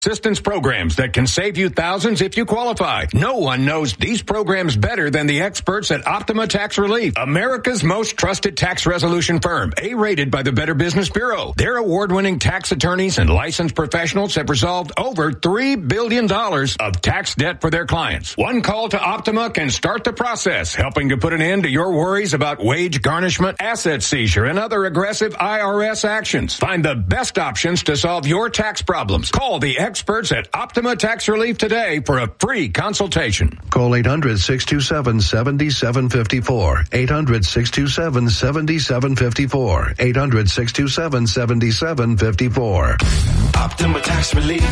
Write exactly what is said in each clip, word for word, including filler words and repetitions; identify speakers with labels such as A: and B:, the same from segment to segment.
A: Assistance programs that can save you thousands if you qualify. No one knows these programs better than the experts at Optima Tax Relief, America's most trusted tax resolution firm, A-rated by the Better Business Bureau. Their award-winning tax attorneys and licensed professionals have resolved over three billion dollars of tax debt for their clients. One call to Optima can start the process, helping to put an end to your worries about wage garnishment, asset seizure, and other aggressive I R S actions. Find the best options to solve your tax problems. Call the experts at Optima Tax Relief today for a free consultation.
B: Call eight hundred, six two seven, seven seven five four. eight hundred, six two seven, seven seven five four. eight hundred, six two seven, seven seven five four.
C: Optima Tax Relief.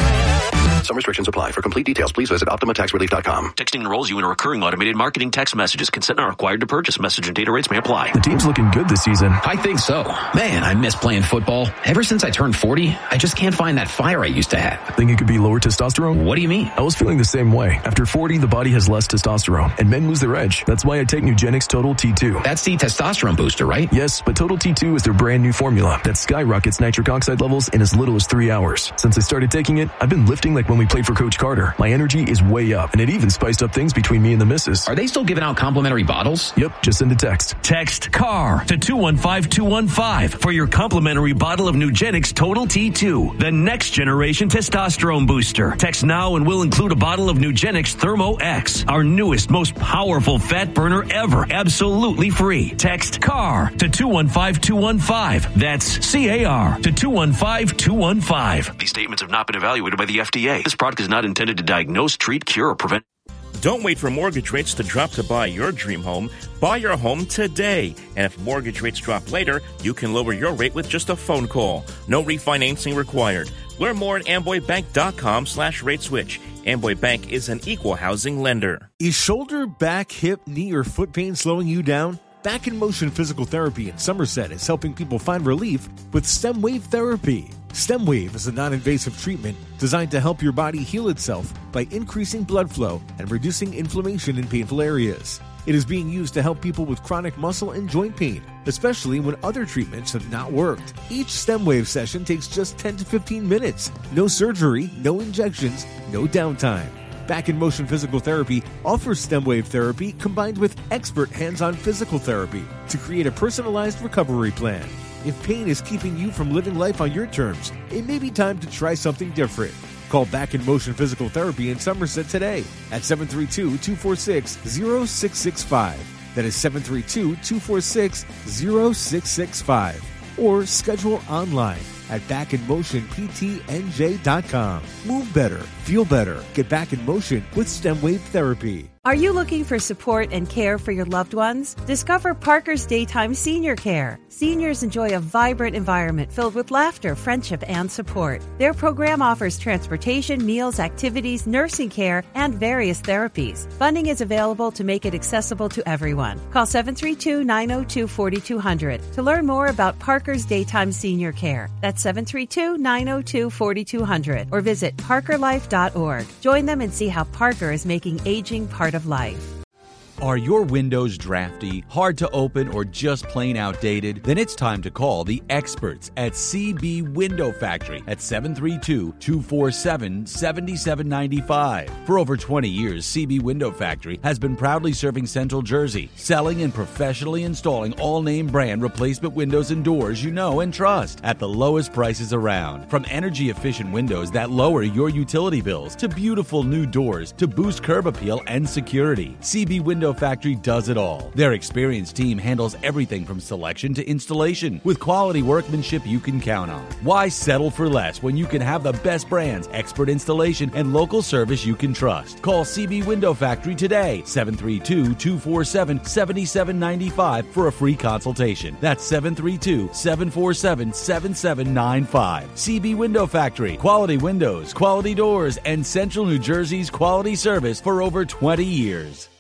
B: Some restrictions apply. For complete details, please visit Optima Tax Relief dot com.
D: Texting enrolls you in a recurring automated marketing text messages. Consent not required to purchase. Message and data rates may apply.
E: The team's looking good this season.
F: I think so. Man, I miss playing football. Ever since I turned forty, I just can't find that fire I used to have.
E: Think it could be lower testosterone?
F: What do you mean?
E: I was feeling the same way. After forty, the body has less testosterone, and men lose their edge. That's why I take Nugenix Total T two.
F: That's the testosterone booster, right?
E: Yes, but Total T two is their brand new formula that skyrockets nitric oxide levels in as little as three hours. Since I started taking it, I've been lifting like when we played for Coach Carter. My energy is way up, and it even spiced up things between me and the missus.
F: Are they still giving out complimentary bottles?
E: Yep, just send a text.
G: Text CAR to two one five two one five for your complimentary bottle of Nugenix Total T two, the next generation testosterone booster. Text now and we'll include a bottle of Nugenix Thermo X, our newest, most powerful fat burner ever, absolutely free. Text CAR to two one five two one five. That's C A R to two one five two one five.
D: These statements have not been evaluated by the F D A. This product is not intended to diagnose, treat, cure, or prevent.
H: Don't wait for mortgage rates to drop to buy your dream home. Buy your home today. And if mortgage rates drop later, you can lower your rate with just a phone call. No refinancing required. Learn more at amboybank.com slash rate switch. Amboy Bank is an equal housing lender.
I: Is shoulder, back, hip, knee, or foot pain slowing you down? Back in Motion Physical Therapy in Somerset is helping people find relief with STEM Wave Therapy. STEM Wave is a non-invasive treatment designed to help your body heal itself by increasing blood flow and reducing inflammation in painful areas. It is being used to help people with chronic muscle and joint pain, especially when other treatments have not worked. Each STEM Wave session takes just ten to fifteen minutes. No surgery, no injections, no downtime. Back in Motion Physical Therapy offers STEM Wave therapy combined with expert hands-on physical therapy to create a personalized recovery plan. If pain is keeping you from living life on your terms, it may be time to try something different. Call Back in Motion Physical Therapy in Somerset today at seven three two, two four six, zero six six five. That is seven three two, two four six, zero six six five. Or schedule online at back in motion p t n j dot com. Move better, feel better, get back in motion with STEM Wave Therapy.
J: Are you looking for support and care for your loved ones? Discover Parker's Daytime Senior Care. Seniors enjoy a vibrant environment filled with laughter, friendship, and support. Their program offers transportation, meals, activities, nursing care, and various therapies. Funding is available to make it accessible to everyone. Call seven three two, nine zero two, four two zero zero to learn more about Parker's Daytime Senior Care. That's seven three two, nine zero two, four two zero zero or visit parker life dot org. Join them and see how Parker is making aging part of life.
K: Are your windows drafty, hard to open, or just plain outdated? Then it's time to call the experts at C B Window Factory at seven three two, two four seven, seven seven nine five. For over twenty years, C B Window Factory has been proudly serving Central Jersey, selling and professionally installing all-name brand replacement windows and doors you know and trust at the lowest prices around. From energy-efficient windows that lower your utility bills to beautiful new doors to boost curb appeal and security, C B Window Factory does it all. Their experienced team handles everything from selection to installation with quality workmanship you can count on. Why settle for less when you can have the best brands, expert installation, and local service you can trust? Call C B Window Factory today, seven three two, two four seven, seven seven nine five for a free consultation. That's seven three two, seven four seven, seven seven nine five. C B Window Factory, quality windows, quality doors, and Central New Jersey's quality service for over twenty years.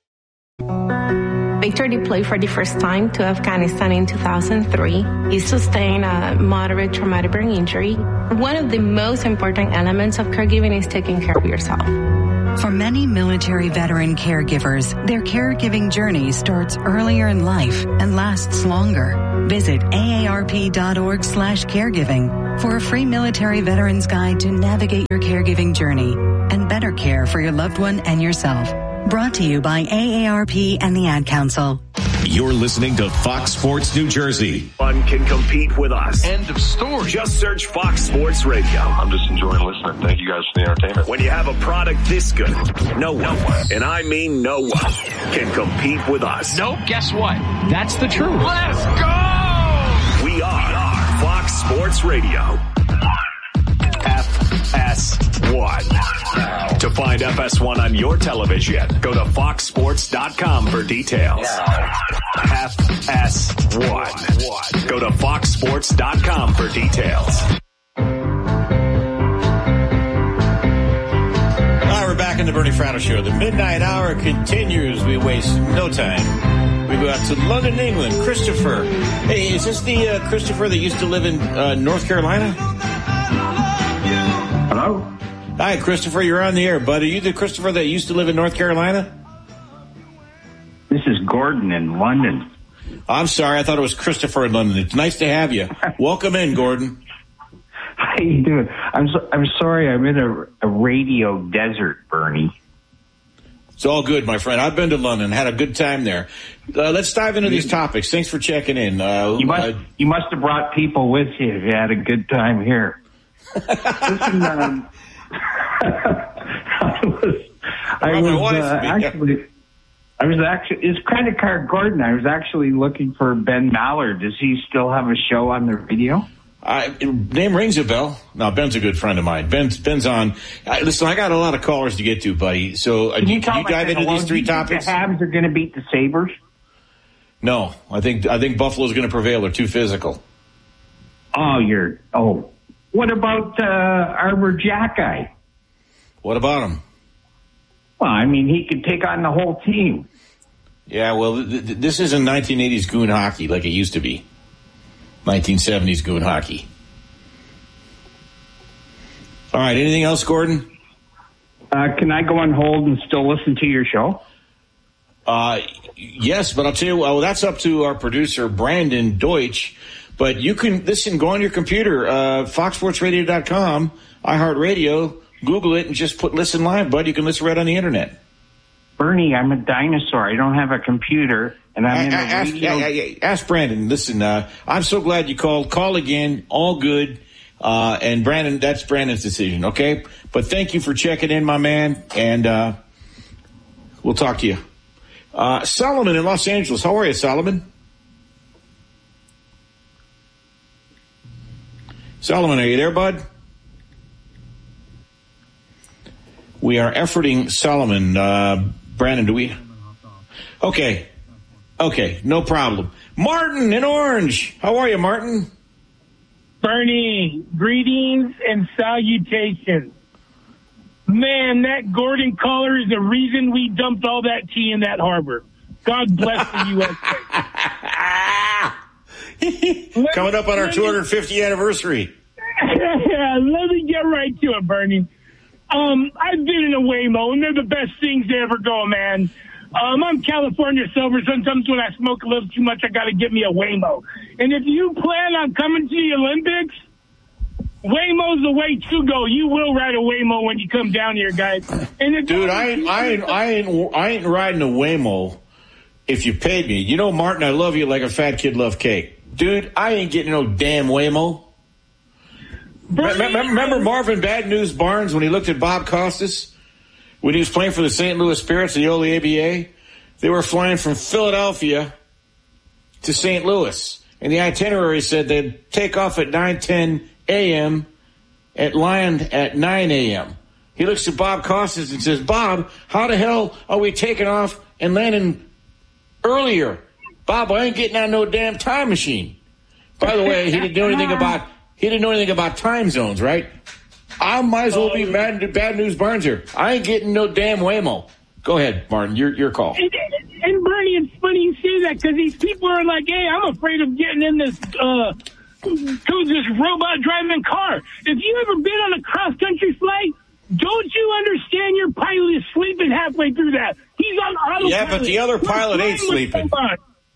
L: Victor deployed for the first time to Afghanistan in two thousand three. He sustained a moderate traumatic brain injury. One of the most important elements of caregiving is taking care of yourself.
M: For many military veteran caregivers, their caregiving journey starts earlier in life and lasts longer. Visit A A R P dot org slash caregiving for a free military veteran's guide to navigate your caregiving journey and better care for your loved one and yourself. Brought to you by A A R P and the Ad Council.
N: You're listening to Fox Sports New Jersey.
O: Fun can compete with us.
N: End of story.
O: Just search Fox Sports Radio.
P: I'm just enjoying listening. Thank you guys for the entertainment.
O: When you have a product this good, no one, and I mean no one, can compete with us.
Q: Nope, guess what? That's the truth.
O: Let's go! We are Fox Sports Radio. F S one. To find F S one on your television, go to fox sports dot com for details. F S one. Go to fox sports dot com for details.
R: All right, we're back in the Bernie Fratto Show. The midnight hour continues. We waste no time. We go out to London, England. Christopher. Hey, is this the uh, Christopher that used to live in uh, North Carolina?
S: Hello?
R: Hi, Christopher. You're on the air, bud. Are you the Christopher that used to live in North Carolina?
S: This is Gordon in London.
R: I'm sorry. I thought it was Christopher in London. It's nice to have you. Welcome in, Gordon.
S: How you doing? I'm so, I'm sorry. I'm in a, a radio desert, Bernie.
R: It's all good, my friend. I've been to London. Had a good time there. Uh, let's dive into these topics. Thanks for checking in. Uh,
S: you must uh, you must have brought people with you if you had a good time here. Listen, um, I was, I was uh, actually, I was actually, it's Credit Card Gordon. I was actually looking for Ben Mallard. Does he still have a show on the radio?
R: I, name rings a bell. No, Ben's a good friend of mine. Ben's, Ben's on. I, listen, I got a lot of callers to get to, buddy. So uh,
S: can you,
R: can you dive into these three topics?
S: The Habs are going to beat the Sabres?
R: No, I think I think Buffalo's going to prevail. They're too physical.
S: Oh, you're oh. What about uh, Arbor Jackeye?
R: What about him?
S: Well, I mean, he could take on the whole team.
R: Yeah, well, th- th- this isn't nineteen eighties goon hockey like it used to be. nineteen seventies goon hockey. All right, anything else, Gordon?
S: Uh, can I go on hold and still listen to your show?
R: Uh, yes, but I'll tell you, well, that's up to our producer, Brandon Deutsch. But you can, listen, go on your computer, uh, fox sports radio dot com, iHeartRadio, Google it, and just put listen live, bud. You can listen right on the internet.
S: Bernie, I'm a dinosaur. I don't have a computer, and I'm in the
R: ask,
S: radio.
R: Ask, ask Brandon. Listen, uh, I'm so glad you called. Call again. All good. Uh, and Brandon, that's Brandon's decision, okay? But thank you for checking in, my man, and uh, we'll talk to you. Uh, Solomon in Los Angeles. How are you, Solomon? Solomon, are you there, bud? We are efforting Solomon. Uh, Brandon, do we? Okay. Okay, no problem. Martin in Orange. How are you, Martin?
T: Bernie, greetings and salutations. Man, that Gordon caller is the reason we dumped all that tea in that harbor. God bless the U S
R: A. Coming up on our two hundred fiftieth anniversary.
T: Yeah, let me get right to it, Bernie. Um, I've been in a Waymo, and they're the best things to ever go, man. Um, I'm California sober. Sometimes when I smoke a little too much, I got to get me a Waymo. And if you plan on coming to the Olympics, Waymo's the way to go. You will ride a Waymo when you come down here, guys. And if
R: Dude, I ain't, I ain't, I ain't, I ain't riding a Waymo if you paid me. You know, Martin, I love you like a fat kid love cake. Dude, I ain't getting no damn Waymo. Bernie, Remember Marvin Bad News Barnes when he looked at Bob Costas when he was playing for the Saint Louis Spirits, the old A B A? They were flying from Philadelphia to Saint Louis, and the itinerary said they'd take off at nine ten a.m. and land at nine a.m. He looks at Bob Costas and says, Bob, how the hell are we taking off and landing earlier? Bob, I ain't getting on no damn time machine. By the way, he didn't know anything about he didn't know anything about time zones, right? I might as well be bad, bad news Barnes here. I ain't getting no damn Waymo. Go ahead, Martin. Your your call.
T: And, and Bernie, it's funny you say that because these people are like, "Hey, I'm afraid of getting in this uh, to this robot driving car." If you ever been on a cross country flight, don't you understand your pilot is sleeping halfway through that? He's on autopilot.
R: Yeah, but the other pilot ain't sleeping.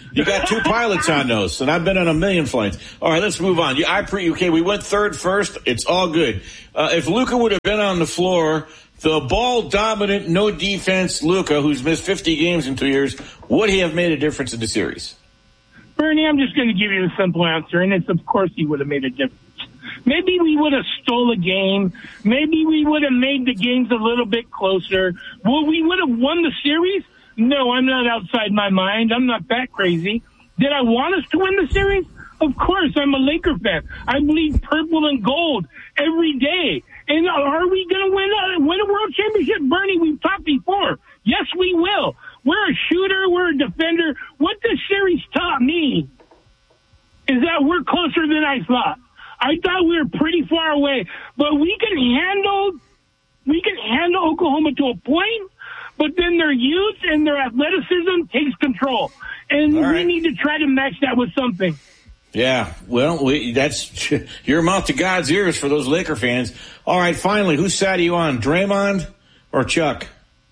R: You got two pilots on those, and I've been on a million flights. All right, let's move on. You, I pre, okay, we went third first. It's all good. Uh, if Luka would have been on the floor, the ball-dominant, no defense Luka, who's missed fifty games in two years, would he have made a difference in the series?
T: Bernie, I'm just going to give you the simple answer, and it's of course he would have made a difference. Maybe we would have stole a game. Maybe we would have made the games a little bit closer. Well, we would have won the series? No, I'm not outside my mind. I'm not that crazy. Did I want us to win the series? Of course, I'm a Laker fan. I bleed purple and gold every day. And are we going to win a, win a world championship? Bernie, we've talked before. Yes, we will. We're a shooter. We're a defender. What this series taught me is that we're closer than I thought. I thought we were pretty far away, but we can handle we can handle Oklahoma to a point, but then their youth and their athleticism takes control, and
R: All right.
T: we need to try to match that with something.
R: Yeah, well, we, that's your mouth to God's ears for those Laker fans. All right, finally, whose side are you on, Draymond or Chuck?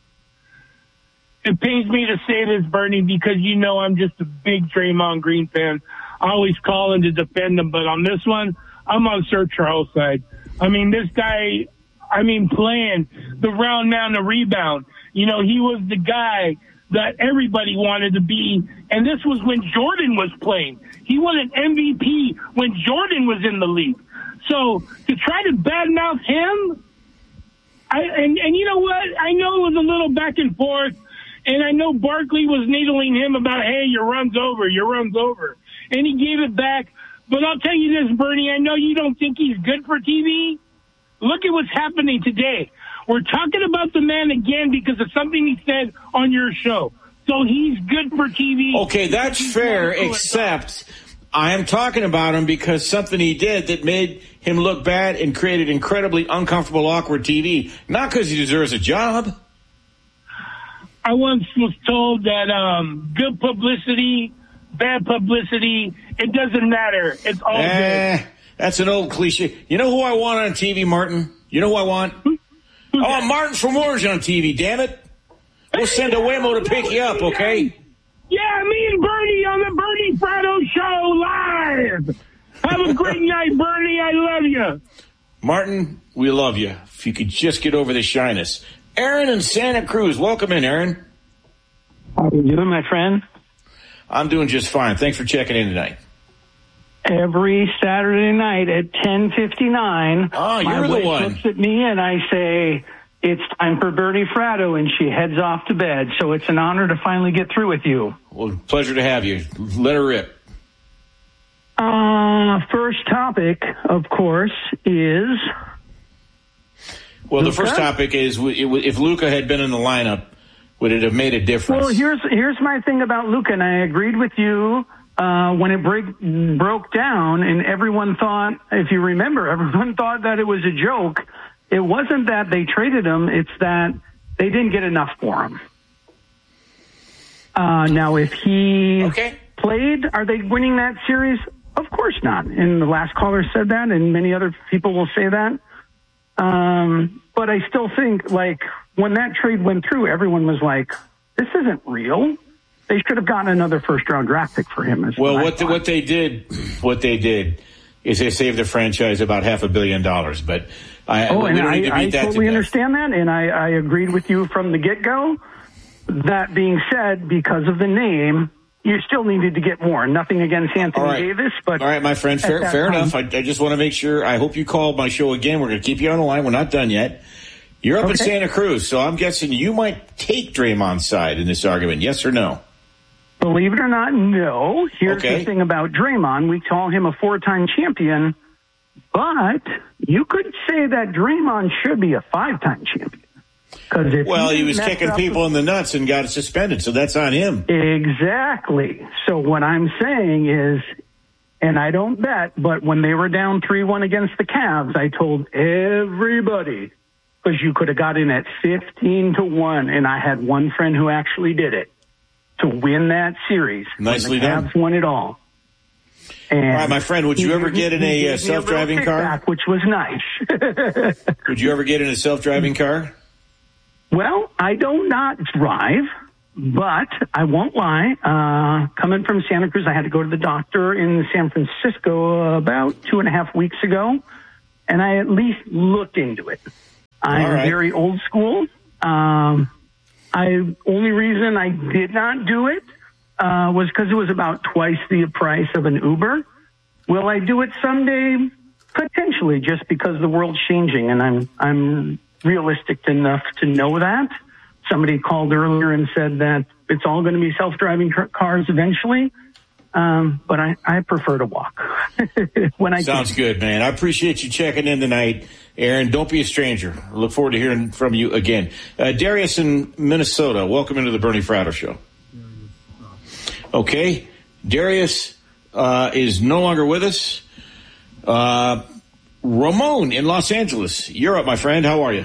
T: It pains me to say this, Bernie, because you know I'm just a big Draymond Green fan. I always call in to defend him, but on this one, I'm on Sir Charles' side. I mean, this guy, I mean, playing the round mound of rebound. You know, he was the guy that everybody wanted to be, and this was when Jordan was playing. He won an M V P when Jordan was in the league. So to try to badmouth him, I, and, and you know what? I know it was a little back and forth, and I know Barkley was needling him about, hey, your run's over, your run's over. And he gave it back. But I'll tell you this, Bernie, I know you don't think he's good for T V. Look at what's happening today. We're talking about the man again because of something he said on your show. So he's good for T V.
R: Okay, that's fair, except I am talking about him because something he did that made him look bad and created incredibly uncomfortable, awkward T V. Not because he deserves a job.
T: I once was told that um, good publicity, bad publicity, it doesn't matter. It's all
R: eh,
T: good.
R: That's an old cliche. You know who I want on T V, Martin? You know who I want? I want Martin from Orange on T V, damn it. We'll send a Waymo to pick you up, okay?
T: Yeah, me and Bernie on the Bernie Fratto Show live. Have a great night, Bernie. I love you.
R: Martin, we love you. If you could just get over the shyness. Aaron in Santa Cruz. Welcome in, Aaron.
U: How are you doing, my friend?
R: I'm doing just fine. Thanks for checking in tonight.
U: Every Saturday night at ten fifty-nine,
R: oh, you're
U: my
R: the
U: wife
R: one.
U: looks at me and I say, it's time for Bernie Fratto, and she heads off to bed. So it's an honor to finally get through with you.
R: Well, pleasure to have you. Let her rip.
U: Uh, first topic, of course, is...
R: Well,
U: Luka?
R: the first topic is if Luka had been in the lineup, would it have made a difference?
U: Well, here's here's my thing about Luka, and I agreed with you uh, when it break, broke down, and everyone thought, if you remember, everyone thought that it was a joke. It wasn't that they traded him, it's that they didn't get enough for him. Uh, now, if he
R: okay.
U: played, are they winning that series? Of course not. And the last caller said that, and many other people will say that. Um, but I still think, like, when that trade went through, everyone was like, this isn't real. They should have gotten another first-round draft pick for him.
R: Well, what what, the, what they did, what they did is they saved the franchise about half a billion dollars. But I,
U: oh,
R: we
U: and
R: don't need to
U: I,
R: beat
U: I
R: that
U: totally
R: to
U: understand that, and I, I agreed with you from the get-go. That being said, because of the name, you still needed to get more. Nothing against Anthony
R: All right.
U: Davis, but
R: all right, my friend, fair, fair
U: time,
R: enough. I, I just want to make sure. I hope you called my show again. We're going to keep you on the line. We're not done yet. You're up
U: okay.
R: in Santa Cruz, so I'm guessing you might take Draymond's side in this argument. Yes or no?
U: Believe it or not, no. Here's
R: okay.
U: the thing about Draymond. We call him a four-time champion, but you could say that Draymond should be a five-time champion. If
R: well,
U: he,
R: he was kicking people in the nuts and got suspended, so that's on him.
U: Exactly. So what I'm saying is, and I don't bet, but when they were down three one against the Cavs, I told everybody, because you could have got in at fifteen to one, and I had one friend who actually did it, to win that series.
R: Nicely
U: the
R: done.
U: Cavs won it all. And
R: all right, my friend, would you ever get in a uh, self-driving car?
U: Which was nice.
R: Would you ever get in a self-driving car?
U: Well, I don't not drive, but I won't lie. Uh, coming from Santa Cruz, I had to go to the doctor in San Francisco uh, about two and a half weeks ago, and I at least looked into it. I'm
R: right.
U: very old school. Um, I only reason I did not do it uh, was because it was about twice the price of an Uber. Will I do it someday? Potentially, just because the world's changing, and I'm I'm realistic enough to know that. Somebody called earlier and said that it's all going to be self-driving tr- cars eventually, um, but I, I prefer to walk when I
R: Sounds
U: can.
R: good, man. I appreciate you checking in tonight, Aaron. Don't be a stranger. I look forward to hearing from you again. Uh, Darius in Minnesota, welcome into the Bernie Fratto Show. Okay, Darius uh, is no longer with us. Uh, Ramon in Los Angeles, you're up, my friend. How are you?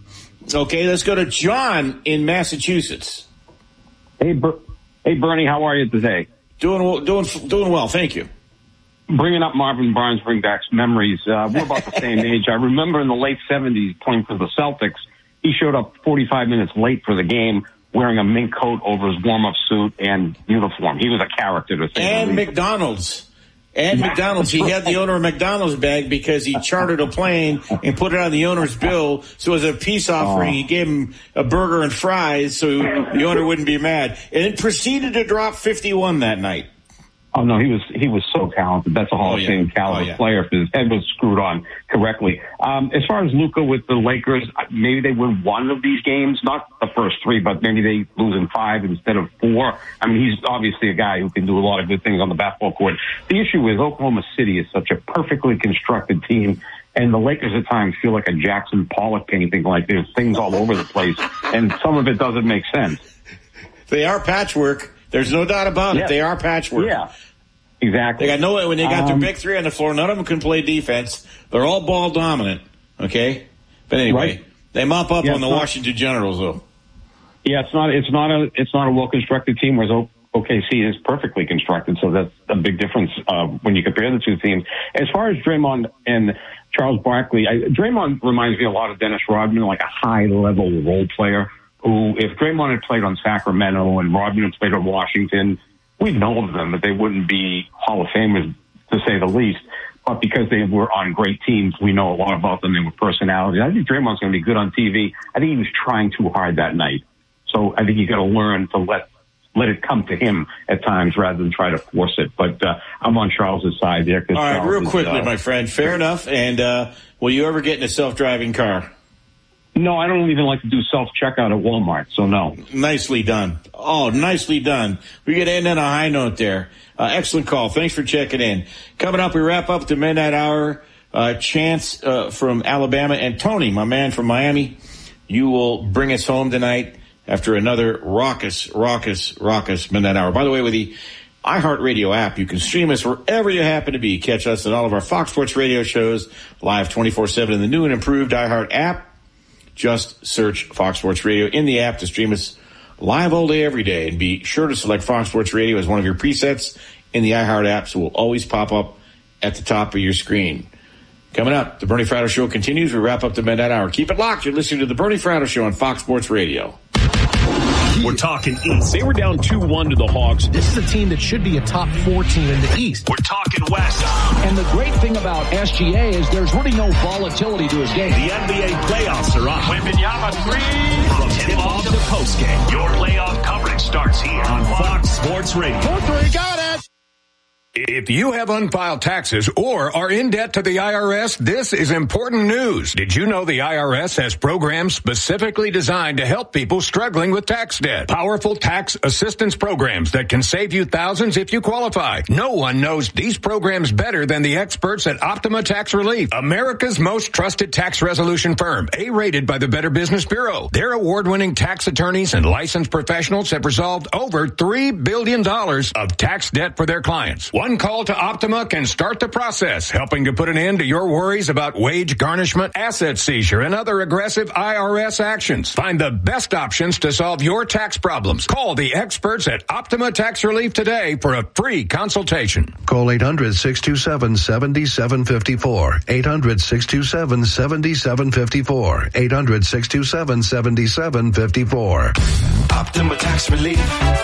R: Okay, let's go to John in Massachusetts.
A: Hey, Ber- hey, Bernie, how are you today?
R: Doing doing doing well, thank you.
A: Bringing up Marvin Barnes brings back memories. Uh, we're about the same age. I remember in the late seventies playing for the Celtics. He showed up forty-five minutes late for the game, wearing a mink coat over his warm-up suit and uniform. He was a character to say
R: And
A: the least.
R: McDonald's. And McDonald's. He had the owner of McDonald's bag because he chartered a plane and put it on the owner's bill. So as a peace offering, he gave him a burger and fries so the owner wouldn't be mad. And it proceeded to drop fifty-one that night.
A: Oh, no, he was he was so talented. That's a Hall
R: Oh,
A: of
R: yeah.
A: Fame caliber
R: Oh, yeah.
A: player if his head was screwed on correctly. Um, as far as Luka with the Lakers, maybe they win one of these games, not the first three, but maybe they lose in five instead of four. I mean, he's obviously a guy who can do a lot of good things on the basketball court. The issue is Oklahoma City is such a perfectly constructed team, and the Lakers at times feel like a Jackson Pollock painting, like there's things all over the place, and some of it doesn't make sense.
R: They are patchwork. There's no doubt about
A: Yeah.
R: it. They are patchwork.
A: Yeah. Exactly.
R: They got no when they got
A: Um,
R: their big three on the floor. None of them can play defense. They're all ball dominant. Okay, but anyway,
A: Right.
R: they mop up
A: Yeah,
R: on the
A: it's not-
R: Washington Generals, though.
A: Yeah, it's not it's not a it's not a well constructed team, whereas O- OKC is perfectly constructed. So that's a big difference uh, when you compare the two teams. As far as Draymond and Charles Barkley, I, Draymond reminds me a lot of Dennis Rodman, like a high level role player. Who, if Draymond had played on Sacramento and Rodman had played on Washington, we'd know of them, but they wouldn't be Hall of Famers to say the least. But because they were on great teams, we know a lot about them. They were personalities. I think Draymond's going to be good on T V. I think he was trying too hard that night. So I think you got to learn to let let it come to him at times rather than try to force it. But uh, I'm on Charles's side there.
R: All right,
A: Charles
R: real
A: is,
R: quickly,
A: uh,
R: my friend. Fair enough. And uh, will you ever get in a self-driving car?
A: No, I don't even like to do self-checkout at Walmart, so no.
R: Nicely done. Oh, nicely done. We get to end on a high note there. Uh, excellent call. Thanks for checking in. Coming up, we wrap up the Midnight Hour. Uh, Chance uh, from Alabama and Tony, my man from Miami. You will bring us home tonight after another raucous, raucous, raucous Midnight Hour. By the way, with the iHeartRadio app, you can stream us wherever you happen to be. Catch us at all of our Fox Sports radio shows live twenty-four seven in the new and improved iHeart app. Just search Fox Sports Radio in the app to stream us live all day, every day. And be sure to select Fox Sports Radio as one of your presets in the iHeart app, so it will always pop up at the top of your screen. Coming up, the Bernie Fratto Show continues. We wrap up the Midnight Hour. Keep it locked. You're listening to the Bernie Fratto Show on Fox Sports Radio.
N: We're talking East. They were down two one to the Hawks.
V: This is a team that should be a top four team in the East.
N: We're talking West.
Q: And the great thing about S G A is there's really no volatility to his game.
N: The N B A playoffs are on. Wembanyama three. From tip-off to postgame, your playoff coverage starts here on Fox Sports Radio.
V: Two, three, got it.
W: If you have unfiled taxes or are in debt to the I R S, this is important news. Did you know the I R S has programs specifically designed to help people struggling with tax debt? Powerful tax assistance programs that can save you thousands if you qualify. No one knows these programs better than the experts at Optima Tax Relief, America's most trusted tax resolution firm, A-rated by the Better Business Bureau. Their award-winning tax attorneys and licensed professionals have resolved over three billion dollars of tax debt for their clients. One One call to Optima can start the process, helping to put an end to your worries about wage garnishment, asset seizure, and other aggressive I R S actions. Find the best options to solve your tax problems. Call the experts at Optima Tax Relief today for a free consultation.
B: Call eight hundred, six two seven, seven seven five four. eight hundred, six two seven, seven seven five four. eight hundred, six two seven, seven seven five four.
C: Optima Tax Relief.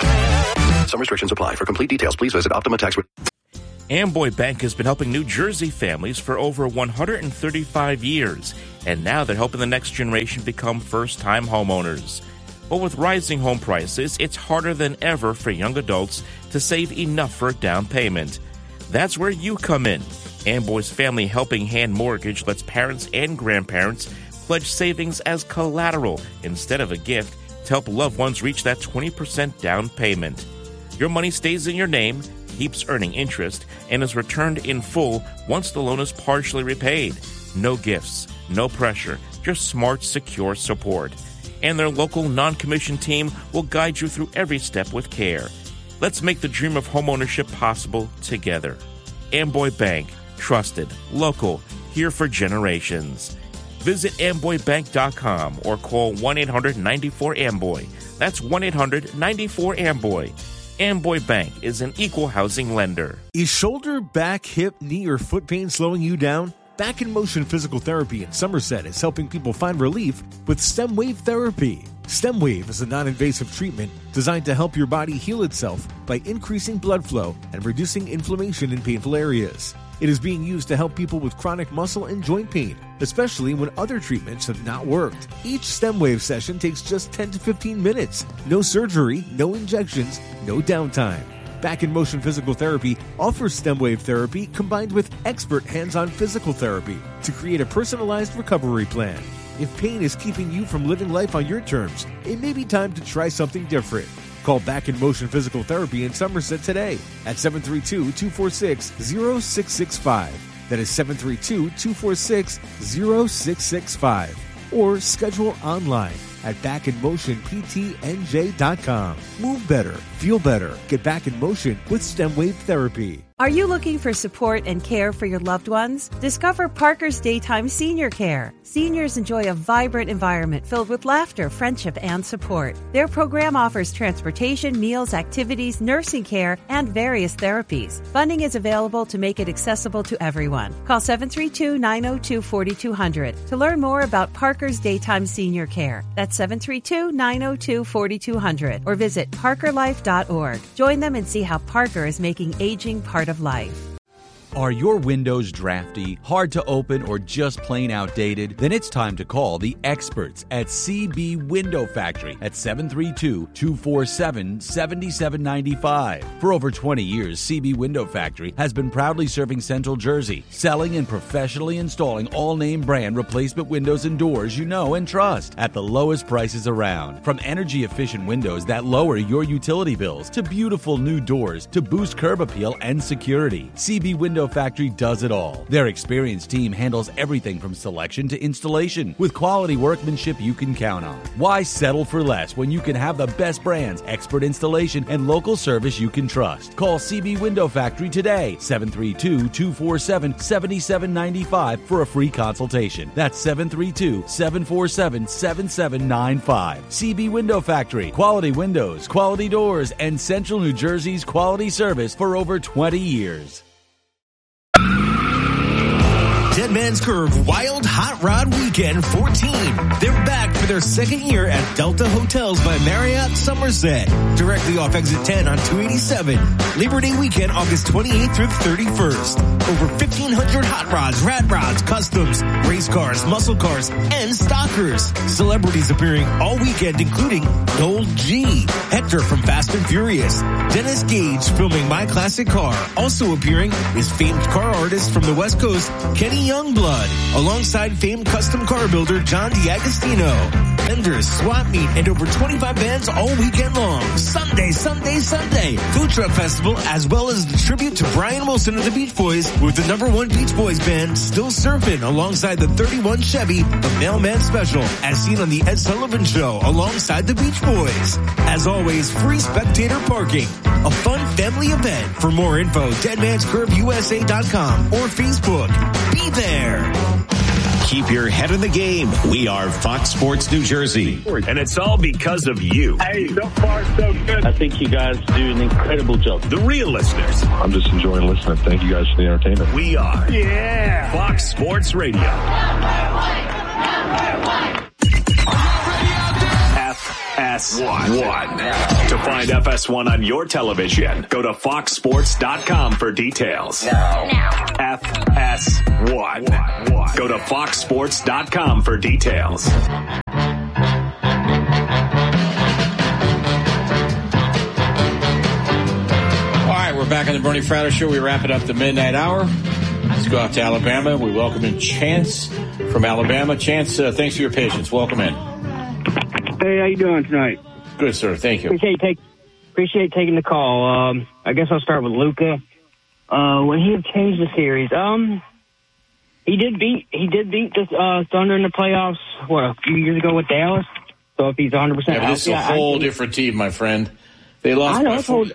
F: Some restrictions apply. For complete details, please visit Optima Tax Relief.
H: Amboy Bank has been helping New Jersey families for over one hundred thirty-five years, and now they're helping the next generation become first-time homeowners. But with rising home prices, it's harder than ever for young adults to save enough for a down payment. That's where you come in. Amboy's Family Helping Hand Mortgage lets parents and grandparents pledge savings as collateral instead of a gift to help loved ones reach that twenty percent down payment. Your money stays in your name, keeps earning interest, and is returned in full once the loan is partially repaid. No gifts, no pressure, just smart, secure support. And their local non-commissioned team will guide you through every step with care. Let's make the dream of homeownership possible together. Amboy Bank, trusted, local, here for generations. Visit amboy bank dot com or call one eight hundred, nine four, amboy. That's one eight hundred, nine four, amboy. Amboy Bank is an equal housing lender.
I: Is shoulder, back, hip, knee, or foot pain slowing you down? Back in Motion Physical Therapy in Somerset is helping people find relief with STEM Wave Therapy. STEM Wave is a non-invasive treatment designed to help your body heal itself by increasing blood flow and reducing inflammation in painful areas. It is being used to help people with chronic muscle and joint pain, especially when other treatments have not worked. Each STEM Wave session takes just ten to fifteen minutes. No surgery, no injections, no downtime. Back in Motion Physical Therapy offers STEM Wave therapy combined with expert hands-on physical therapy to create a personalized recovery plan. If pain is keeping you from living life on your terms, it may be time to try something different. Call Back in Motion Physical Therapy in Somerset today at seven three two, two four six, zero six six five. That is seven three two, two four six, zero six six five. Or schedule online at back in motion p t n j dot com. Move better, feel better, get back in motion with STEM Wave Therapy.
J: Are you looking for support and care for your loved ones? Discover Parker's Daytime Senior Care. Seniors enjoy a vibrant environment filled with laughter, friendship, and support. Their program offers transportation, meals, activities, nursing care, and various therapies. Funding is available to make it accessible to everyone. Call seven three two, nine zero two, four two zero zero to learn more about Parker's Daytime Senior Care. That's seven three two, nine zero two, four two zero zero or visit parker life dot org. Join them and see how Parker is making aging part of life.
K: Are your windows drafty, hard to open, or just plain outdated? Then it's time to call the experts at C B Window Factory at seven three two, two four seven, seven seven nine five. For over twenty years, C B Window Factory has been proudly serving Central Jersey, selling and professionally installing all-name brand replacement windows and doors you know and trust at the lowest prices around. From energy-efficient windows that lower your utility bills to beautiful new doors to boost curb appeal and security, C B Window Factory does it all. Their experienced team handles everything from selection to installation with quality workmanship you can count on. Why settle for less when you can have the best brands, expert installation, and local service you can trust? Call C B Window Factory today, seven three two, two four seven, seven seven nine five for a free consultation. That's seven three two, seven four seven, seven seven nine five. C B Window Factory, quality windows, quality doors, and Central New Jersey's quality service for over twenty years.
X: Dead Man's Curve Wild Hot Rod Weekend fourteen. They're back for their second year at Delta Hotels by Marriott Somerset, directly off exit ten on two eighty-seven. Labor Day weekend, August twenty-eighth through the thirty-first. Over fifteen hundred hot rods, rad rods, customs, race cars, muscle cars, and stockers. Celebrities appearing all weekend, including Noel G, Hector from Fast and Furious, Dennis Gage filming My Classic Car. Also appearing is famed car artist from the West Coast, Kenny Youngblood, alongside famed custom car builder John D'Agostino. Vendors, swap meet, and over twenty-five bands all weekend long. Sunday, Sunday, Sunday. Food Truck Festival, as well as the tribute to Brian Wilson of the Beach Boys with the number one Beach Boys band, Still Surfing, alongside the thirty-one Chevy, the Mailman Special, as seen on the Ed Sullivan Show, alongside the Beach Boys. As always, free spectator parking. A fun family event. For more info, dead mans curve U S A dot com or Facebook. Be there.
N: Keep your head in the game. We are Fox Sports New Jersey. And it's all because of you.
D: Hey, so far so good. I think you guys do an incredible job.
N: The real listeners.
P: I'm just enjoying listening. Thank you guys for the entertainment.
N: We are
D: Yeah.
N: Fox Sports Radio.
O: F S one. To find F S one on your television, go to fox sports dot com for details. F S one. Go to fox sports dot com for details.
R: All right, we're back on the Bernie Fratto Show. We wrap it up the midnight hour. Let's go out to Alabama. We welcome in Chance from Alabama. Chance, uh, thanks for your patience. Welcome in.
E: Hey, how you doing tonight?
R: Good, sir. Thank you.
E: Appreciate take, appreciate taking the call. Um, I guess I'll start with Luka. Uh, when he had changed the series, um, he did beat he did beat the uh, Thunder in the playoffs. What, a few years ago with Dallas. So if he's one hundred percent
R: Yeah, but this is a
E: healthy,
R: whole
E: I, I
R: different team, my friend. They lost.
E: I know.
R: by
E: It's whole,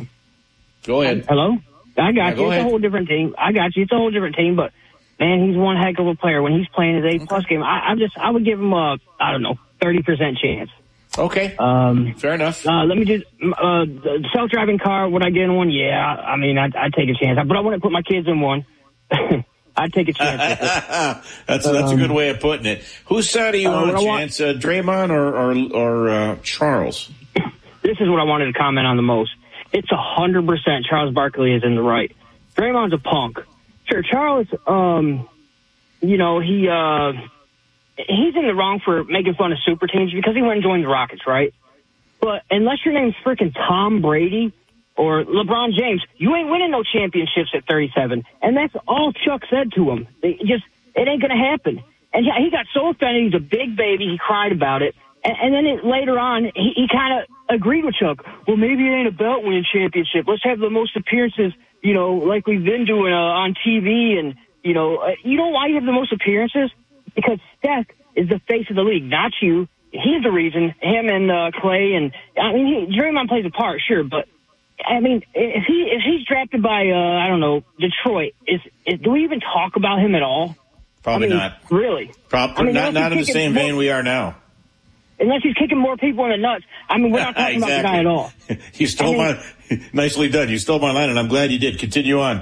R: Go ahead.
E: Hello. I got
R: Yeah,
E: you.
R: go
E: It's
R: ahead.
E: a whole different team. I got you. It's a whole different team, but man, he's one heck of a player. When he's playing his A plus game, I, I just I would give him a I don't know thirty percent chance.
R: Okay.
E: Um,
R: Fair enough.
E: Uh, let me just, uh, the self-driving car, would I get in one? Yeah, I mean, I'd, I'd take a chance. But I wouldn't put my kids in one. I'd take a chance.
R: that's that's a good way of putting it. Whose side are you
E: uh,
R: on,
E: what I
R: Chance? Uh, Draymond or or, or uh, Charles?
E: This is what I wanted to comment on the most. It's one hundred percent Charles Barkley is in the right. Draymond's a punk. Sure, Charles, um, you know, he... Uh, he's in the wrong for making fun of super teams because he went and joined the Rockets, right? But unless your name's freaking Tom Brady or LeBron James, you ain't winning no championships at thirty-seven. And that's all Chuck said to him. They just, it ain't going to happen. And he got so offended. He's a big baby. He cried about it. And, and then it, later on, he, he kind of agreed with Chuck. Well, maybe it ain't about winning championship. Let's have the most appearances, you know, like we've been doing uh, on T V. And, you know, uh, you know why you have the most appearances? Because Steph is the face of the league, not you. He's the reason. Him and uh, Clay and I mean, he, Draymond plays a part, sure, but I mean, if he if he's drafted by uh, I don't know Detroit, is, is do we even talk about him at all?
R: Probably
E: I mean,
R: not.
E: Really?
R: Probably
E: I mean,
R: not. Not in the
E: kicking
R: same
E: more,
R: vein we are now.
E: Unless he's kicking more people in the nuts. I mean, we're not talking
R: exactly.
E: about the guy at all.
R: You stole
E: I mean,
R: my nicely done. You stole my line, and I'm glad you did. Continue on.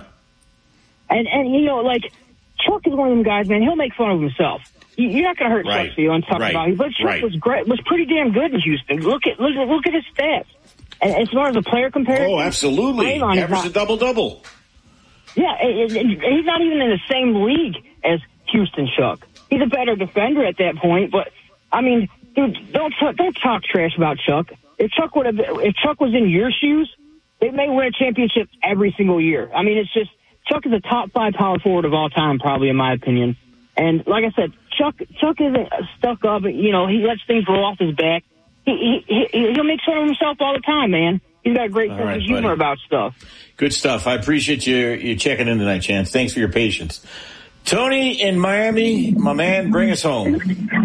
E: And and you know, like Chuck is one of them guys, man. He'll make fun of himself. You're not going to hurt
R: Right.
E: Chuck's feelings talking
R: Right.
E: about him. But Chuck
R: Right.
E: was great, was pretty damn good in Houston. Look at look at look at his stats. And as far as a player comparison,
R: Oh, absolutely.
E: Draymond is
R: Averaged
E: not-
R: a double double.
E: Yeah, it, it, he's not even in the same league as Houston Chuck. He's a better defender at that point. But I mean, dude, don't t- don't talk trash about Chuck. If Chuck would have, if Chuck was in your shoes, they may win a championship every single year. I mean, it's just Chuck is a top five power forward of all time, probably in my opinion. And like I said, Chuck Chuck isn't stuck up. You know, he lets things roll off his back. He he, he he'll make fun of himself all the time, man. He's got a great
R: All
E: sense
R: right,
E: of humor
R: buddy.
E: about stuff.
R: Good stuff. I appreciate you you checking in tonight, Chance. Thanks for your patience. Tony in Miami, my man, bring us home.